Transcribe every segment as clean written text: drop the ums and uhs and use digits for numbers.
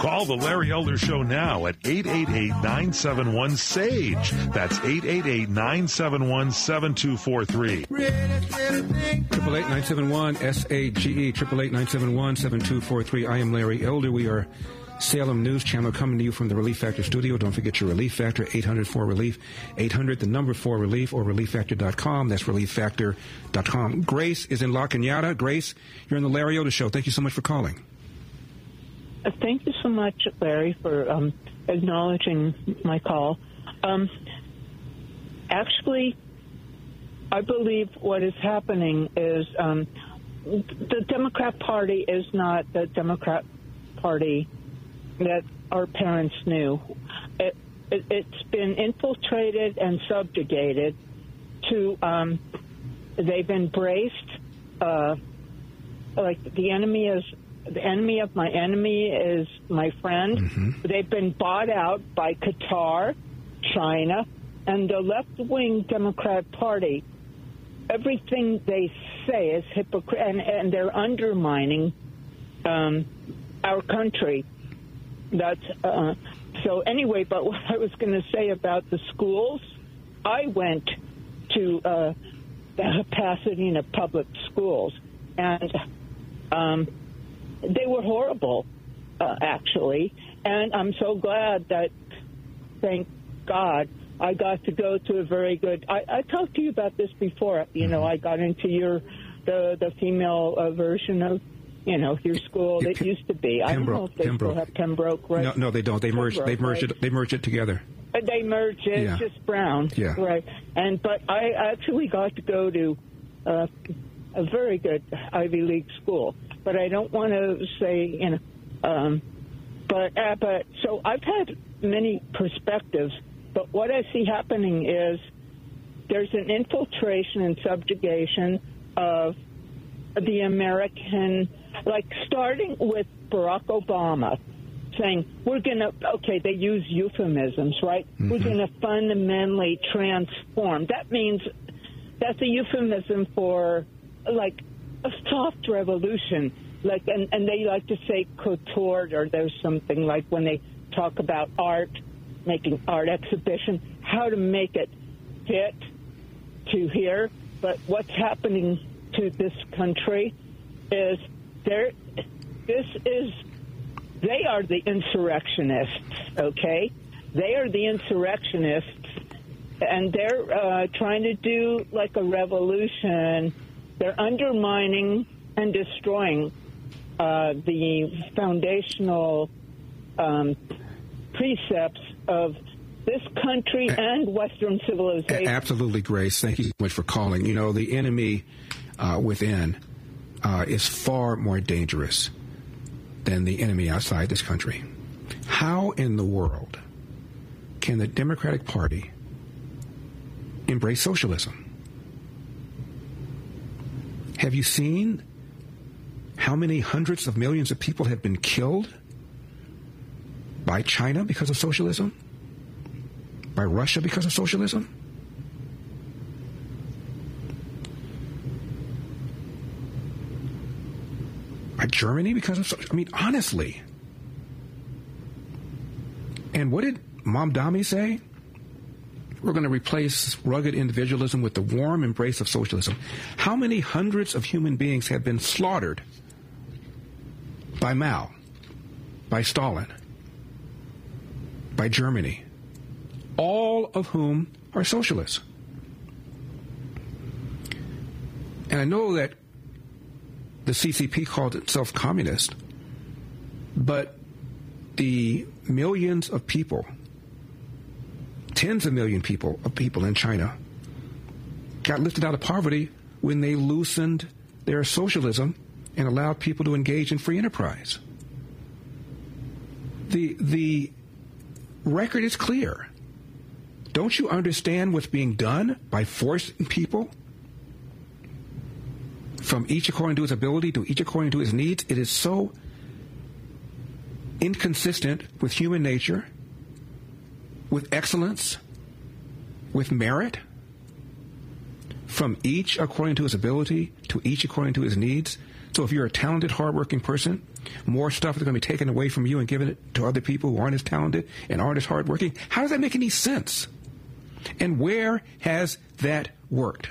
Call the Larry Elder Show now at 888-971-SAGE. That's 888-971-7243. 888-971-SAGE, 888-971-7243. I am Larry Elder. We are Salem News Channel coming to you from the Relief Factor studio. Don't forget your Relief Factor, 800-4RELIEF, 800, the number 4RELIEF, or ReliefFactor.com. That's ReliefFactor.com. Grace is in La Cañada. Grace, you're on the Larry Elder Show. Thank you so much for calling. Thank you so much, Larry, for acknowledging my call. Actually, I believe what is happening is the Democrat Party is not the Democrat Party that our parents knew. It's been infiltrated and subjugated to, they've embraced, like the enemy of my enemy is my friend. Mm-hmm. They've been bought out by Qatar, China, and the left-wing Democrat Party. Everything they say is hypocrite, and they're undermining our country. That's so anyway. But what I was going to say about the schools, I went to the Pasadena public schools, and they were horrible, actually. And I'm so glad that, thank God, I got to go to a very good. I talked to you about this before. You know, I got into the female version of, you know, your school that used to be. I don't know if they still have Pembroke, right? No, they don't. They merged. They merged it. They merged it together. They merged it. Yeah. Just Brown. Yeah. Right. But I actually got to go to a very good Ivy League school. But I don't want to say, you know. But so I've had many perspectives. But what I see happening is there's an infiltration and subjugation of the American, like starting with Barack Obama, saying, we're going to, okay, they use euphemisms, right? Mm-hmm. We're going to fundamentally transform. That means that's a euphemism for, like, a soft revolution. Like, and they like to say couture, or there's something like when they talk about art, making art exhibition, how to make it fit to here. But what's happening to this country is they are the insurrectionists, okay? They are the insurrectionists, and they're trying to do like a revolution. They're undermining and destroying the foundational precepts of this country and Western civilization. Absolutely, Grace. Thank you so much for calling. You know, the enemy within is far more dangerous than the enemy outside this country. How in the world can the Democratic Party embrace socialism? Have you seen how many hundreds of millions of people have been killed by China because of socialism? By Russia because of socialism? By Germany because of socialism? I mean, honestly. And what did Mamdani say? We're going to replace rugged individualism with the warm embrace of socialism. How many hundreds of human beings have been slaughtered by Mao, by Stalin, by Germany, all of whom are socialists? And I know that the CCP called itself communist, but the millions of people, tens of million people in China got lifted out of poverty when they loosened their socialism and allowed people to engage in free enterprise. The record is clear. Don't you understand what's being done by forcing people from each according to his ability to each according to his needs? It is so inconsistent with human nature, with excellence, with merit, from each according to his ability to each according to his needs, So if you're a talented, hardworking person, more stuff is going to be taken away from you and given it to other people who aren't as talented and aren't as hardworking. How does that make any sense? And where has that worked?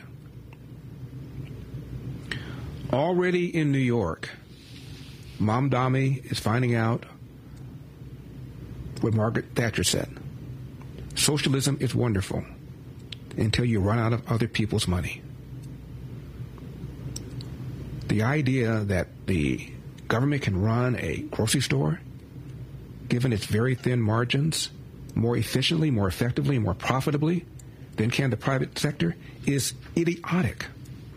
Already in New York, Mamdani is finding out what Margaret Thatcher said. Socialism is wonderful until you run out of other people's money. The idea that the government can run a grocery store, given its very thin margins, more efficiently, more effectively, more profitably than can the private sector is idiotic.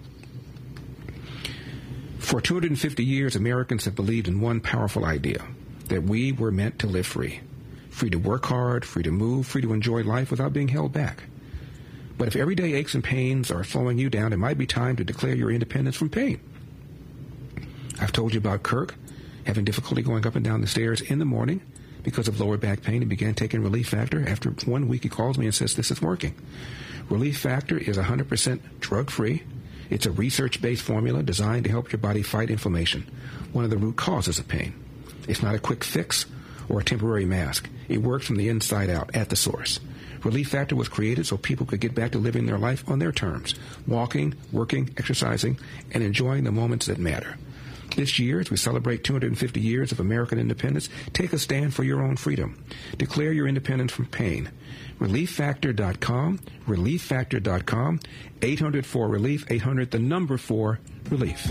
For 250 years, Americans have believed in one powerful idea, that we were meant to live free. Free to work hard, free to move, free to enjoy life without being held back. But if everyday aches and pains are slowing you down, it might be time to declare your independence from pain. I've told you about Kirk having difficulty going up and down the stairs in the morning because of lower back pain and began taking Relief Factor. After 1 week, he calls me and says, this is working. Relief Factor is 100% drug-free. It's a research-based formula designed to help your body fight inflammation, one of the root causes of pain. It's not a quick fix or a temporary mask. It works from the inside out at the source. Relief Factor was created so people could get back to living their life on their terms, walking, working, exercising, and enjoying the moments that matter. This year, as we celebrate 250 years of American independence, take a stand for your own freedom. Declare your independence from pain. ReliefFactor.com, ReliefFactor.com, 800-4-RELIEF, 800, the number 4, relief.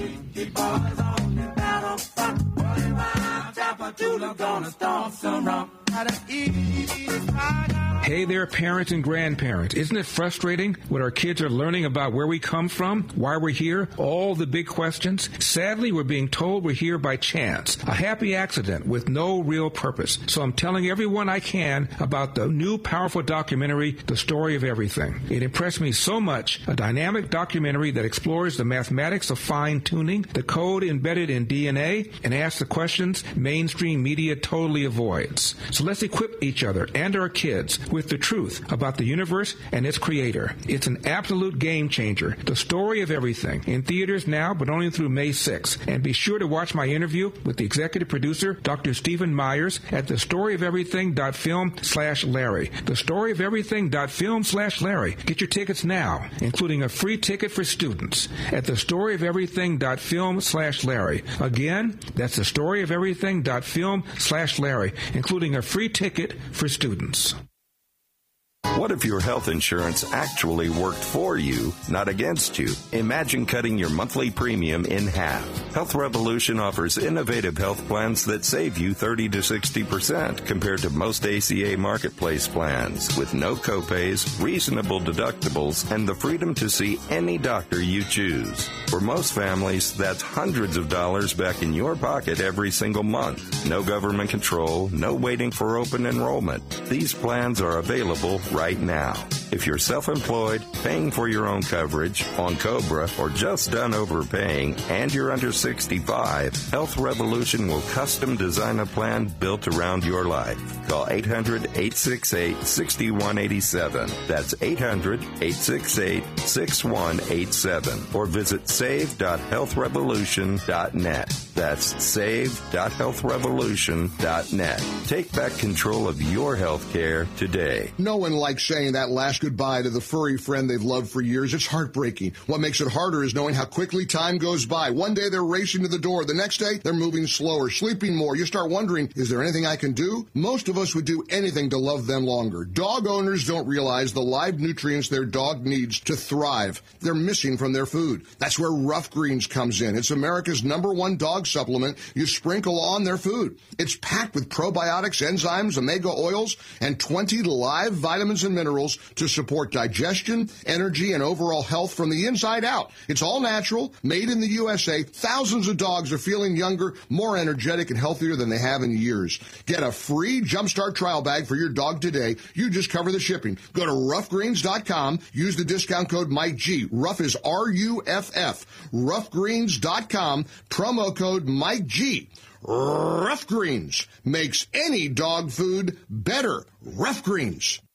Hey there, parents and grandparents. Isn't it frustrating what our kids are learning about where we come from, why we're here, all the big questions? Sadly, we're being told we're here by chance, a happy accident with no real purpose. So I'm telling everyone I can about the new powerful documentary, The Story of Everything. It impressed me so much, a dynamic documentary that explores the mathematics of fine-tuning, the code embedded in DNA, and asks the questions mainstream media totally avoids. So let's equip each other and our kids with the truth about the universe and its creator. It's an absolute game changer. The Story of Everything. In theaters now, but only through May 6th. And be sure to watch my interview with the executive producer, Dr. Stephen Myers, at thestoryofeverything.film/Larry. Thestoryofeverything.film/Larry. Get your tickets now, including a free ticket for students at thestoryofeverything.film/Larry. Again, that's thestoryofeverything.film/Larry, including a free ticket for students. What if your health insurance actually worked for you, not against you? Imagine cutting your monthly premium in half. Health Revolution offers innovative health plans that save you 30 to 60% compared to most ACA marketplace plans, with no copays, reasonable deductibles, and the freedom to see any doctor you choose. For most families, that's hundreds of dollars back in your pocket every single month. No government control, no waiting for open enrollment. These plans are available right now. If you're self-employed, paying for your own coverage, on COBRA, or just done overpaying, and you're under 65, Health Revolution will custom design a plan built around your life. Call 800-868-6187. That's 800-868-6187. Or visit save.healthrevolution.net. That's save.healthrevolution.net. Take back control of your health care today. No one likes saying that last goodbye to the furry friend they've loved for years. It's heartbreaking. What makes it harder is knowing how quickly time goes by. One day they're racing to the door. The next day they're moving slower, sleeping more. You start wondering, is there anything I can do? Most of us would do anything to love them longer. Dog owners don't realize the live nutrients their dog needs to thrive. They're missing from their food. That's where Rough Greens comes in. It's America's #1 dog supplement you sprinkle on their food. It's packed with probiotics, enzymes, omega oils, and 20 live vitamins and minerals to support digestion, energy, and overall health from the inside out. It's all natural, made in the USA. Thousands of dogs are feeling younger, more energetic, and healthier than they have in years. Get a free Jumpstart trial bag for your dog today. You just cover the shipping. Go to roughgreens.com. Use the discount code MikeG. Rough is R-U-F-F. Roughgreens.com. Promo code MikeG. Rough Greens makes any dog food better. Rough Greens.